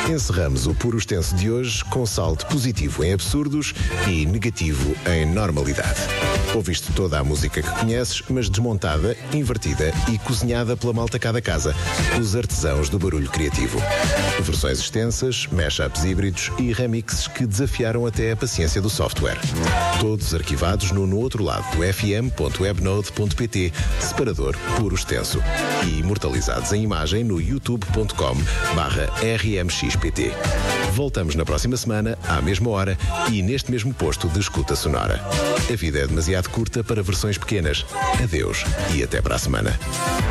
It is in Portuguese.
Encerramos o Puro Extenso de hoje com saldo positivo em absurdos e negativo em normalidade. Ouviste toda a música que conheces, mas desmontada, invertida e cozinhada pela malta cá da casa, os artesãos do barulho criativo. Versões extensas, mashups híbridos e remixes que desafiaram até a paciência do software. Todos arquivados no outro lado do fm.webnode.pt, separador Puro Extenso, e imortalizados em imagem no youtube.com/rmxpt. Voltamos na próxima semana, à mesma hora e neste mesmo posto de escuta sonora. A vida é demasiado curta para versões pequenas. Adeus e até para a semana.